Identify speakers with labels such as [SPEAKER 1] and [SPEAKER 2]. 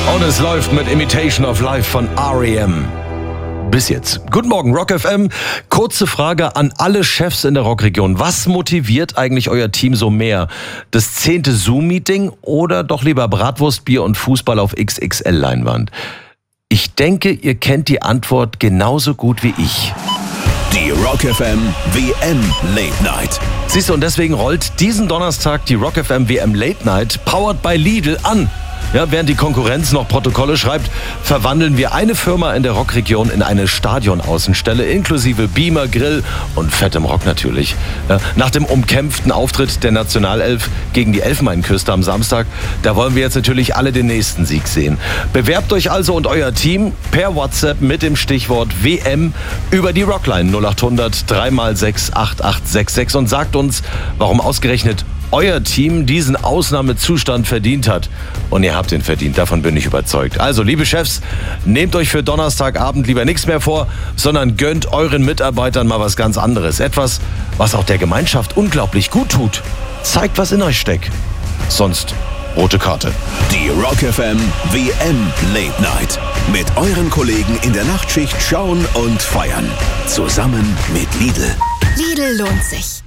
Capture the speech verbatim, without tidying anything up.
[SPEAKER 1] Und es läuft mit Imitation of Life von R E M. Bis jetzt. Guten Morgen, Rock F M. Kurze Frage an alle Chefs in der Rockregion. Was motiviert eigentlich euer Team so mehr? Das zehnte Zoom-Meeting oder doch lieber Bratwurst, Bier und Fußball auf X X L-Leinwand? Ich denke, ihr kennt die Antwort genauso gut wie ich.
[SPEAKER 2] Die Rock F M W M Late Night.
[SPEAKER 1] Siehst du, und deswegen rollt diesen Donnerstag die Rock F M W M Late Night, powered by Lidl, an. Ja, während die Konkurrenz noch Protokolle schreibt, verwandeln wir eine Firma in der Rockregion in eine Stadionaußenstelle, inklusive Beamer, Grill und fettem Rock natürlich. Ja, nach dem umkämpften Auftritt der Nationalelf gegen die Elfenbeinküste am Samstag, da wollen wir jetzt natürlich alle den nächsten Sieg sehen. Bewerbt euch also und euer Team per WhatsApp mit dem Stichwort W M über die Rockline null acht hundert drei mal sechs acht acht sechs sechs und sagt uns, warum ausgerechnet euer Team diesen Ausnahmezustand verdient hat. Und ihr habt ihn verdient, davon bin ich überzeugt. Also, liebe Chefs, nehmt euch für Donnerstagabend lieber nichts mehr vor, sondern gönnt euren Mitarbeitern mal was ganz anderes. Etwas, was auch der Gemeinschaft unglaublich gut tut. Zeigt, was in euch steckt. Sonst rote Karte.
[SPEAKER 2] Die Rock F M W M Late Night. Mit euren Kollegen in der Nachtschicht schauen und feiern. Zusammen mit Lidl.
[SPEAKER 3] Lidl lohnt sich.